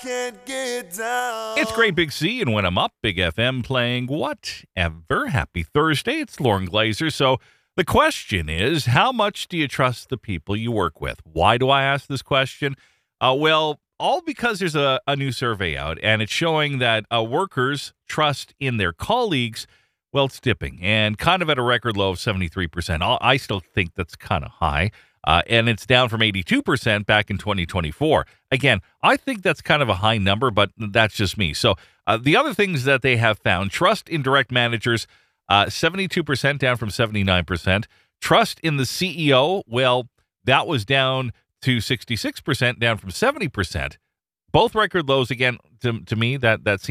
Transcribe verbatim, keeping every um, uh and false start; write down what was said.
can't get down. It's Great Big C, and when I'm up, Big F M playing whatever. Happy Thursday. It's Lauren Glazer. So the question is, how much do you trust the people you work with? Why do I ask this question? Uh, well, all because there's a, a new survey out, and it's showing that uh, workers' trust in their colleagues, well, it's dipping, and kind of at a record low of seventy-three percent. I'll, I still think that's kind of high. Uh, and it's down from eighty-two percent back in twenty twenty-four. Again, I think that's kind of a high number, but that's just me. So uh, the other things that they have found, trust in direct managers, uh, seventy-two percent down from seventy-nine percent. Trust in the C E O, well, that was down to sixty-six percent, down from seventy percent. Both record lows, again, to, to me, that, that seems